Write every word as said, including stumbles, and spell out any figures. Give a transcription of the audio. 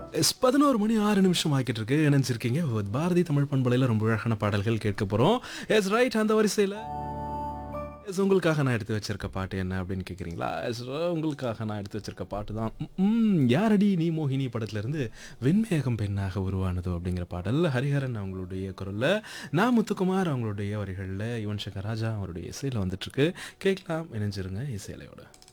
S பதினொன்று மணி ஆறு நிமிஷம் ஆகிட்டு இருக்கு. இணைஞ்சிருக்கீங்க வித் பாரதி தமிழ் பண்பலையில ரொம்ப அழகான பாடல்கள் கேட்க போறோம். எஸ் ரைட் அந்த வரிசையில எஸ் உங்களுக்காக நான் எடுத்து வச்சிருக்க பாட்டு என்ன அப்படின்னு கேட்குறீங்களா? எஸ் உங்களுக்காக நான் எடுத்து வச்சிருக்க பாட்டு தான் ம் யாரடி நீ மோகினி படத்துலேருந்து வெண்மேகம் பெண்ணாக உருவானதோ அப்படிங்கிற பாடல் ஹரிஹரன் அவங்களுடைய குரலில் நான் முத்துக்குமார் அவங்களுடைய வரிகளில் யுவன் சங்கர் ராஜா அவருடைய இசையில் வந்துட்டுருக்கு. கேட்கலாம் இணைஞ்சிருங்க இசையிலையோட.